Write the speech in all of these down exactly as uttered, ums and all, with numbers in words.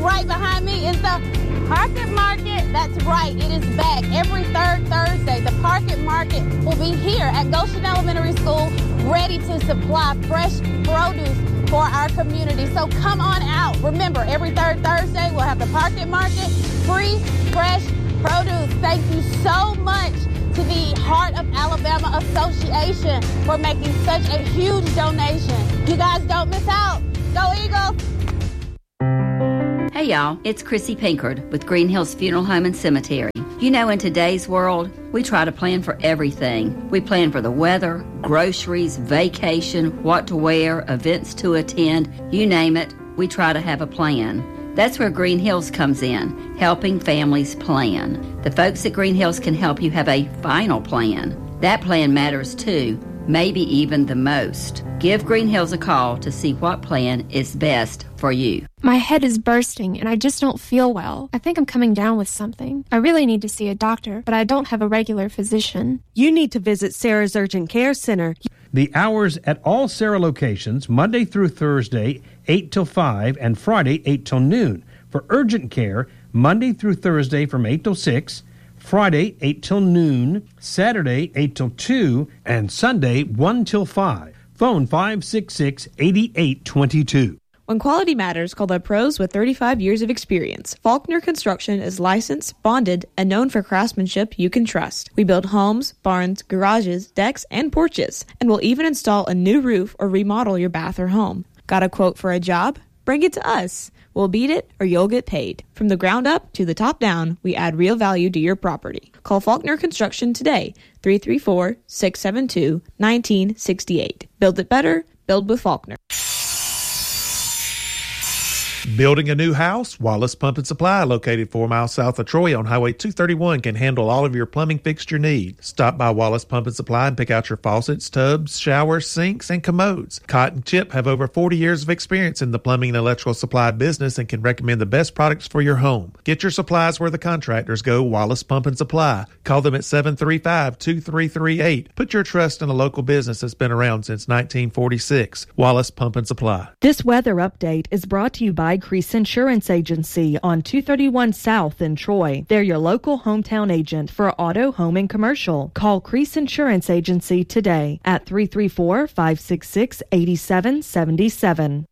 right behind me is the Pocket Market. That's right, it is back every third Thursday. The Pocket Market will be here at Goshen Elementary School, ready to supply fresh produce for our community. So come on out. Remember, every third Thursday, we'll have the Pocket Market, free, fresh produce. Thank you so much to the Heart of Alabama Association for making such a huge donation. You guys don't miss out. Go Eagles! Hey y'all, it's Chrissy Pinkard with Green Hills Funeral Home and Cemetery. You know, in today's world, we try to plan for everything. We plan for the weather, groceries, vacation, what to wear, events to attend, you name it, we try to have a plan. That's where Green Hills comes in, helping families plan. The folks at Green Hills can help you have a final plan. That plan matters too, maybe even the most. Give Green Hills a call to see what plan is best for you. My head is bursting and I just don't feel well. I think I'm coming down with something. I really need to see a doctor, but I don't have a regular physician. You need to visit Sarah's Urgent Care Center. The hours at all Sarah locations, Monday through Thursday, eight till five, and Friday, eight till noon. For urgent care, Monday through Thursday from eight till six, Friday, eight till noon, Saturday, eight till two, and Sunday, one till five. Phone five six six, eight eight two two. When quality matters, call the pros with thirty-five years of experience. Faulkner Construction is licensed, bonded, and known for craftsmanship you can trust. We build homes, barns, garages, decks, and porches, and will even install a new roof or remodel your bath or home. Got a quote for a job? Bring it to us. We'll beat it or you'll get paid. From the ground up to the top down, we add real value to your property. Call Faulkner Construction today, three three four, six seven two, one nine six eight. Build it better, build with Faulkner. Building a new house? Wallace Pump and Supply, located four miles south of Troy on Highway two thirty-one, can handle all of your plumbing fixture needs. Stop by Wallace Pump and Supply and pick out your faucets, tubs, showers, sinks, and commodes. Cott and Chip have over forty years of experience in the plumbing and electrical supply business and can recommend the best products for your home. Get your supplies where the contractors go, Wallace Pump and Supply. Call them at seven three five, two three three eight. Put your trust in a local business that's been around since nineteen forty-six. Wallace Pump and Supply. This weather update is brought to you by Crease Insurance Agency on two thirty-one South in Troy. They're your local hometown agent for auto, home, and commercial. Call Crease Insurance Agency today at three three four, five six six, eight seven seven seven.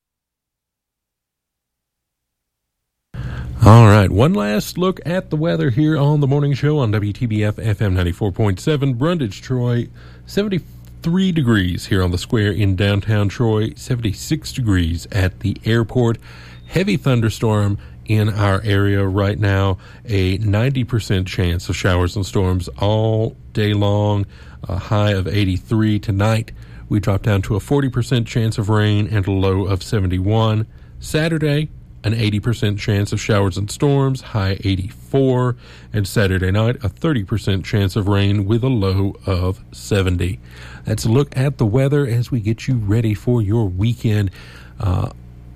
All right, one last look at the weather here on the morning show on W T B F F M ninety-four point seven, Brundage, Troy, seventy-three degrees here on the square in downtown Troy, seventy-six degrees at the airport. Heavy thunderstorm in our area right now, a ninety percent chance of showers and storms all day long, a high of eighty-three. Tonight, we drop down to a forty percent chance of rain and a low of seventy-one. Saturday, an eighty percent chance of showers and storms, high eighty-four. And Saturday night, a thirty percent chance of rain with a low of seventy. That's a look at the weather as we get you ready for your weekend. Uh,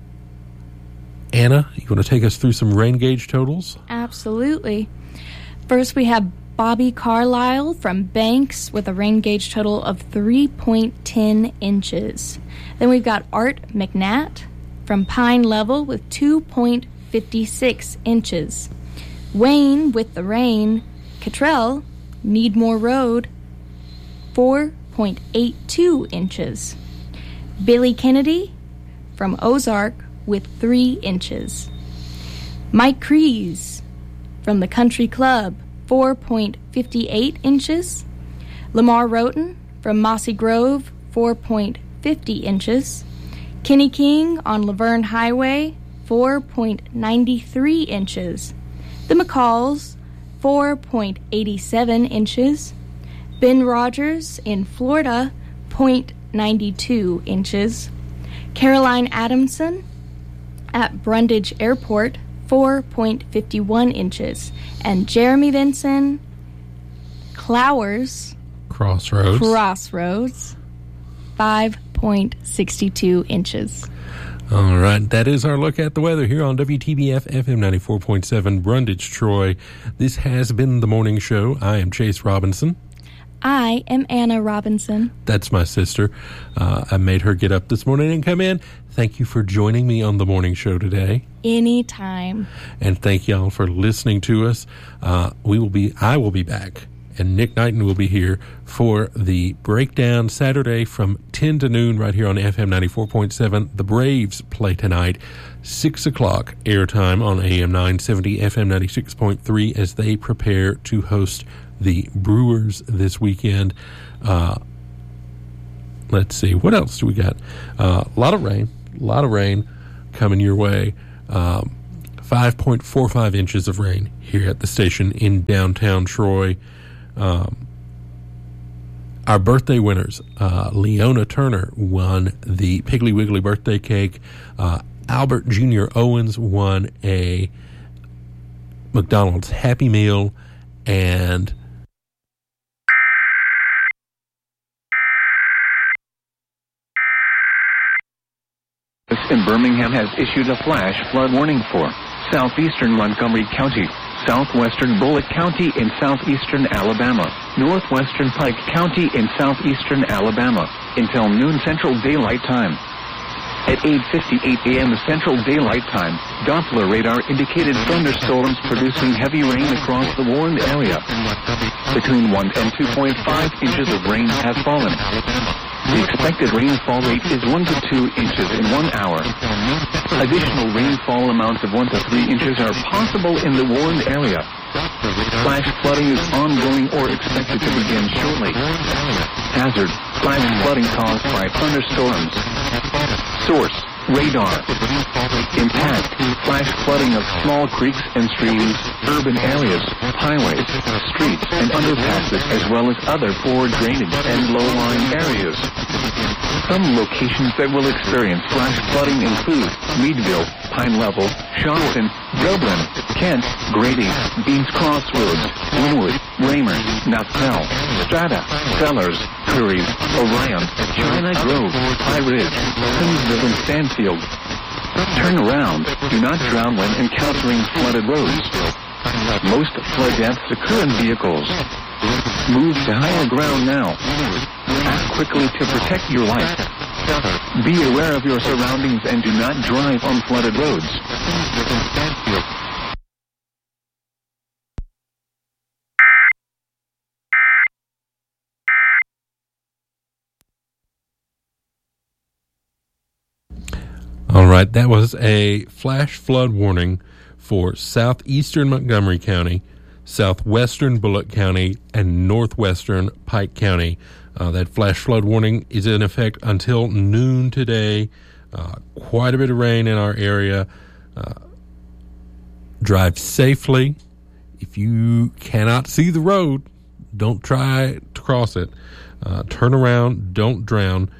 Anna, you want to take us through some rain gauge totals? Absolutely. First, we have Bobby Carlisle from Banks with a rain gauge total of three point one zero inches. Then we've got Art McNatt from Pine Level with two point five six inches. Wayne with the rain, Cottrell, Needmore Road, four point eight two inches. Billy Kennedy from Ozark with three inches. Mike Crees from the Country Club, four point five eight inches. Lamar Roten from Mossy Grove, four point five zero inches. Kenny King on Laverne Highway, four point nine three inches. The McCalls, four point eight seven inches. Ben Rogers in Florida, zero point nine two inches. Caroline Adamson at Brundage Airport, four point five one inches. And Jeremy Vinson, Clowers, Crossroads, Crossroads, five point six two inches. All right, that is our look at the weather here on W T B F F M ninety-four point seven, Brundage, Troy. This has been the morning show. I am Chase Robinson. I am Anna Robinson. That's my sister. Uh, I made her get up this morning and come in. Thank you for joining me on the morning show today. Anytime. And thank y'all for listening to us. Uh, we will be, I will be back, and Nick Knighton will be here for the breakdown Saturday from ten to noon right here on F M ninety-four point seven. The Braves play tonight, six o'clock airtime on A M nine seventy, F M ninety-six point three as they prepare to host the Brewers this weekend. Uh, let's see, what else do we got? Uh, a lot of rain, a lot of rain coming your way. Um, five point four five inches of rain here at the station in downtown Troy. Um, our birthday winners, uh, Leona Turner won the Piggly Wiggly birthday cake. Uh, Albert Junior Owens won a McDonald's Happy Meal, and in Birmingham has issued a flash flood warning for southeastern Montgomery County, southwestern Bullitt County in southeastern Alabama, northwestern Pike County in southeastern Alabama, until noon Central Daylight Time. At eight fifty-eight a.m. Central Daylight Time, Doppler radar indicated thunderstorms producing heavy rain across the warned area. Between one and two point five inches of rain have fallen. The expected rainfall rate is one to two inches in one hour. Additional rainfall amounts of one to three inches are possible in the warned area. Flash flooding is ongoing or expected to begin shortly. Hazard: flash flooding caused by thunderstorms. Source: radar. Impact: flash flooding of small creeks and streams, urban areas, highways, streets, and underpasses, as well as other poor drainage and low-lying areas. Some locations that will experience flash flooding include Meadville, Pine Level, Shawton, Dublin, Kent, Grady, Beans Crossroads, Linwood, Raymer, Nathell, Strata, Sellers, Curries, Orion, China Grove, High Ridge, Kingsville, and Stanfield. Turn around. Do not drown when encountering flooded roads. Most flood deaths occur in vehicles. Move to higher ground now. Act quickly to protect your life. Be aware of your surroundings and do not drive on flooded roads. All right, that was a flash flood warning for southeastern Montgomery County, southwestern Bullitt County, and northwestern Pike County. Uh, that flash flood warning is in effect until noon today. Uh, quite a bit of rain in our area. Uh, drive safely. If you cannot see the road, don't try to cross it. Uh, turn around. Don't drown.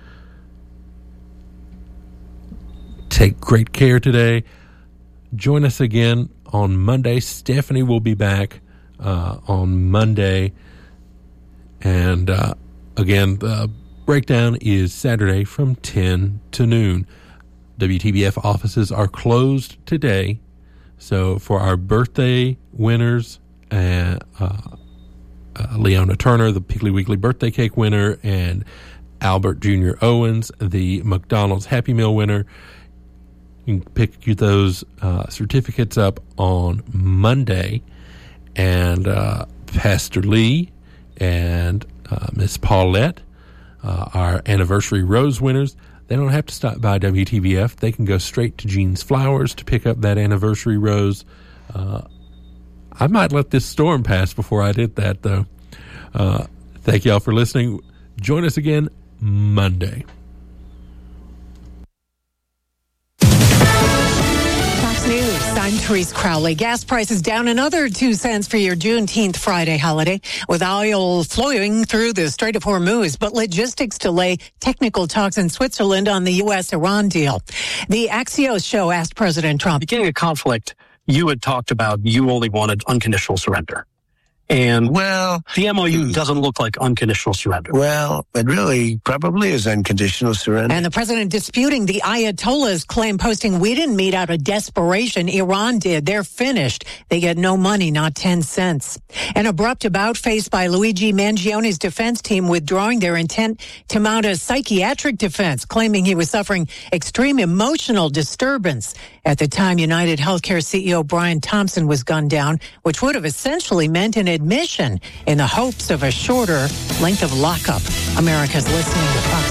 Take great care today. Join us again on Monday. Stephanie will be back uh, on Monday. And uh, again, the breakdown is Saturday from ten to noon. W T B F offices are closed today. So for our birthday winners, uh, uh, uh, Leona Turner, the Piggly Wiggly birthday cake winner, and Albert Junior Owens, the McDonald's Happy Meal winner, you can pick those uh, certificates up on Monday. And uh, Pastor Lee and uh, Miss Paulette, uh, our anniversary rose winners, they don't have to stop by W T B F. They can go straight to Jean's Flowers to pick up that anniversary rose. Uh, I might let this storm pass before I did that, though. Uh, thank y'all for listening. Join us again Monday. News. I'm Therese Crowley. Gas prices down another two cents for your Juneteenth Friday holiday, with oil flowing through the Strait of Hormuz, but logistics delay technical talks in Switzerland on the U S Iran deal. The Axios show asked President Trump, beginning a conflict, you had talked about you only wanted unconditional surrender. And well, the M O U doesn't look like unconditional surrender. Well, it really probably is unconditional surrender. And the president disputing the Ayatollah's claim, posting, "We didn't meet out of desperation. Iran did. They're finished. They get no money, not ten cents. An abrupt about faced by Luigi Mangione's defense team withdrawing their intent to mount a psychiatric defense, claiming he was suffering extreme emotional disturbance at the time United Healthcare C E O Brian Thompson was gunned down, which would have essentially meant an admission in the hopes of a shorter length of lockup. America's listening to Fox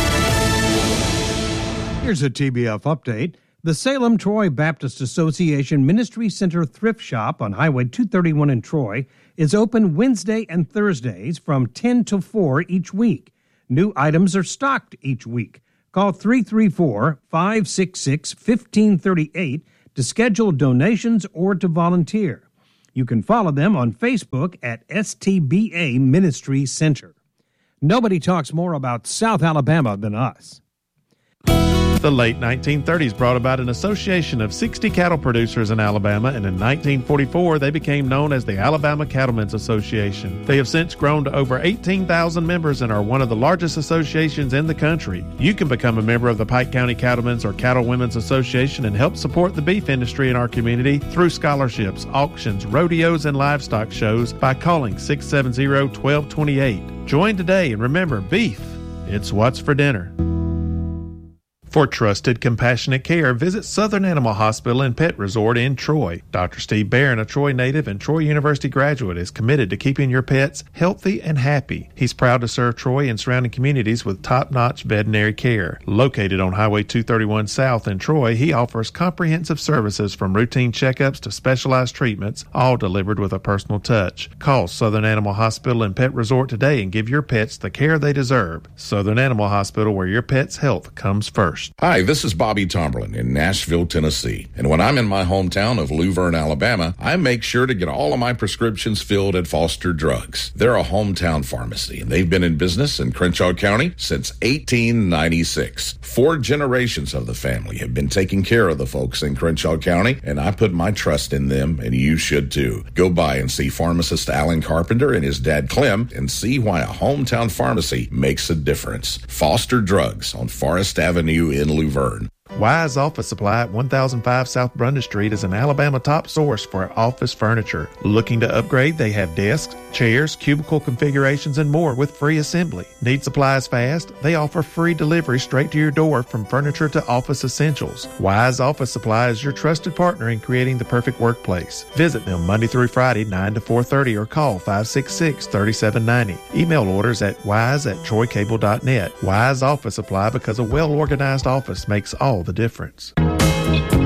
News. Here's a T B F update. The Salem Troy Baptist Association Ministry Center Thrift Shop on Highway two thirty-one in Troy is open Wednesday and Thursdays from ten to four each week. New items are stocked each week. Call three three four, five six six, one five three eight to schedule donations or to volunteer. You can follow them on Facebook at S T B A Ministry Center. Nobody talks more about South Alabama than us. The late nineteen thirties brought about an association of sixty cattle producers in Alabama, and in nineteen forty-four they became known as the Alabama Cattlemen's Association. They have since grown to over eighteen thousand members and are one of the largest associations in the country. You can become a member of the Pike County Cattlemen's or Cattle Women's Association and help support the beef industry in our community through scholarships, auctions, rodeos, and livestock shows by calling six seven zero, one two two eight. Join today, and remember, beef, it's what's for dinner. For trusted, compassionate care, visit Southern Animal Hospital and Pet Resort in Troy. Doctor Steve Barron, a Troy native and Troy University graduate, is committed to keeping your pets healthy and happy. He's proud to serve Troy and surrounding communities with top-notch veterinary care. Located on Highway two thirty-one South in Troy, he offers comprehensive services from routine checkups to specialized treatments, all delivered with a personal touch. Call Southern Animal Hospital and Pet Resort today and give your pets the care they deserve. Southern Animal Hospital, where your pet's health comes first. Hi, this is Bobby Tomberlin in Nashville, Tennessee. And when I'm in my hometown of Luverne, Alabama, I make sure to get all of my prescriptions filled at Foster Drugs. They're a hometown pharmacy, and they've been in business in Crenshaw County since eighteen ninety-six. Four generations of the family have been taking care of the folks in Crenshaw County, and I put my trust in them, and you should too. Go by and see pharmacist Alan Carpenter and his dad Clem and see why a hometown pharmacy makes a difference. Foster Drugs on Forest Avenue in Luverne. Wise Office Supply at one thousand five South Brundage Street is an Alabama top source for office furniture. Looking to upgrade? They have desks, chairs, cubicle configurations, and more with free assembly. Need supplies fast? They offer free delivery straight to your door from furniture to office essentials. Wise Office Supply is your trusted partner in creating the perfect workplace. Visit them Monday through Friday, nine to four thirty, or call five six six, three seven nine zero. Email orders at wise at troy cable dot net. Wise Office Supply, because a well-organized office makes all the difference.